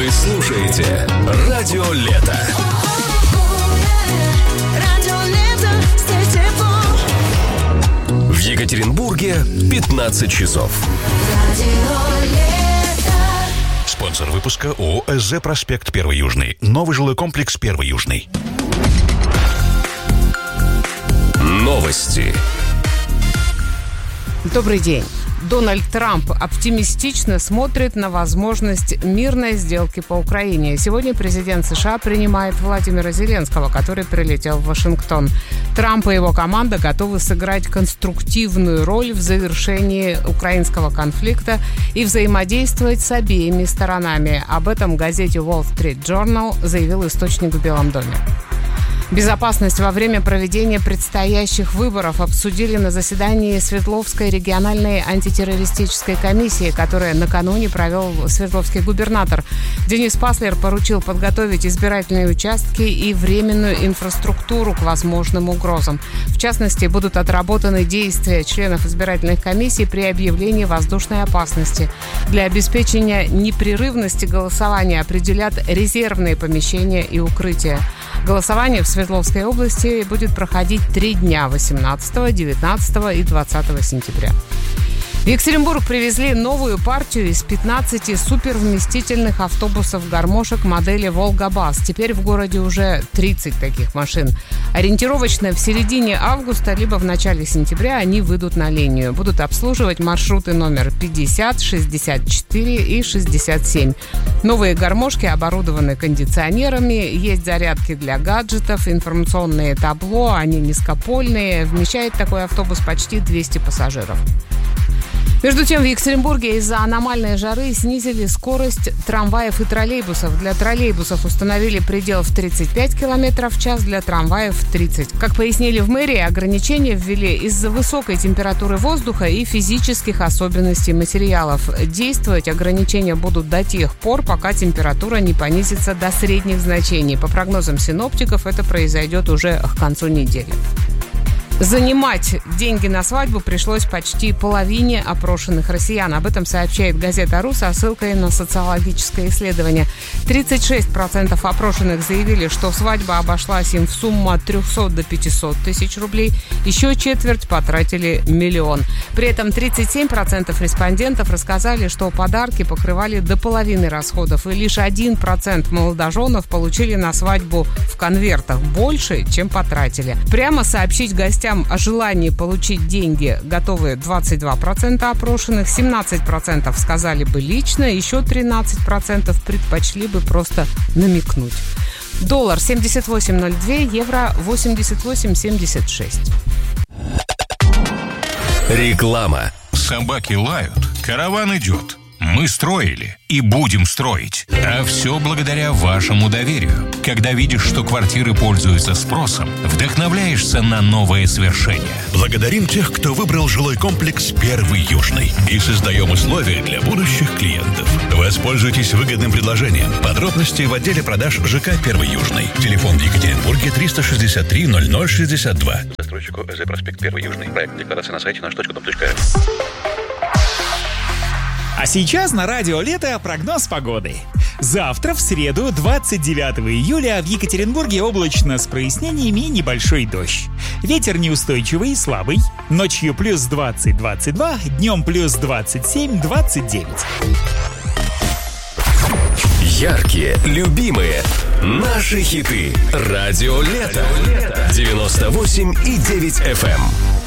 Вы слушаете Радио Лето. В Екатеринбурге 15 часов. Спонсор выпуска ООО «СЗ Проспект 1 Южный». Новый жилой комплекс 1 Южный. Новости. Добрый день. Дональд Трамп оптимистично смотрит на возможность мирной сделки по Украине. Сегодня президент США принимает Владимира Зеленского, который прилетел в Вашингтон. Трамп и его команда готовы сыграть конструктивную роль в завершении украинского конфликта и взаимодействовать с обеими сторонами. Об этом газете Wall Street Journal заявил источник в Белом доме. Безопасность во время проведения предстоящих выборов обсудили на заседании Свердловской региональной антитеррористической комиссии, которая накануне провел свердловский губернатор. Денис Паслер поручил подготовить избирательные участки и временную инфраструктуру к возможным угрозам. В частности, будут отработаны действия членов избирательных комиссий при объявлении воздушной опасности. Для обеспечения непрерывности голосования определят резервные помещения и укрытия. Голосование в Свердловской области будет проходить 3 дня – 18, 19 и 20 сентября. В Екатеринбург привезли новую партию из 15 супервместительных автобусов-гармошек модели «Волга-Бас». Теперь в городе уже 30 таких машин. Ориентировочно в середине августа либо в начале сентября они выйдут на линию. Будут обслуживать маршруты номер 50, 64 и 67. Новые гармошки оборудованы кондиционерами, есть зарядки для гаджетов, информационные табло, они низкопольные. Вмещает такой автобус почти 200 пассажиров. Между тем, в Екатеринбурге из-за аномальной жары снизили скорость трамваев и троллейбусов. Для троллейбусов установили предел в 35 км в час, для трамваев в 30. Как пояснили в мэрии, ограничения ввели из-за высокой температуры воздуха и физических особенностей материалов. Действовать ограничения будут до тех пор, пока температура не понизится до средних значений. По прогнозам синоптиков, это произойдет уже к концу недели. Занимать деньги на свадьбу пришлось почти половине опрошенных россиян. Об этом сообщает газета «Ру» со ссылкой на социологическое исследование. 36% опрошенных заявили, что свадьба обошлась им в сумму от 300 до 500 тысяч рублей. Еще четверть потратили миллион. При этом 37% респондентов рассказали, что подарки покрывали до половины расходов. И лишь 1% молодоженов получили на свадьбу в конвертах больше, чем потратили. Прямо сообщить гостям о желании получить деньги готовы 22% опрошенных, 17% сказали бы лично, еще 13% предпочли бы просто намекнуть. Доллар 78.02, евро 88.76. Реклама. Собаки лают, караван идет. Мы строили и будем строить. А все благодаря вашему доверию. Когда видишь, что квартиры пользуются спросом, вдохновляешься на новые свершения. Благодарим тех, кто выбрал жилой комплекс 1 Южный. И создаем условия для будущих клиентов. Воспользуйтесь выгодным предложением. Подробности в отделе продаж ЖК 1 Южный. Телефон в Екатеринбурге 363 0062. Застройщику СЗ Проспект 1 Южный. Проект декларации на сайте наш.дом.ру. А сейчас на Радио Лето прогноз погоды. Завтра, в среду, 29 июля, в Екатеринбурге облачно с прояснениями и небольшой дождь. Ветер неустойчивый и слабый. Ночью плюс 20-22, днем плюс 27-29. Яркие, любимые, наши хиты. Радио Лето. 98,9 FM.